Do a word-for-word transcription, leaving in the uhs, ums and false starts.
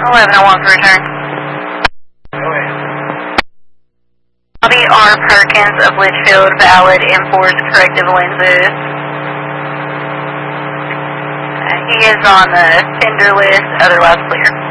eleven oh one for return. Bobby R. Perkins of Litchfield, valid enforced corrective lenses. Uh, he is on the tender list, otherwise clear.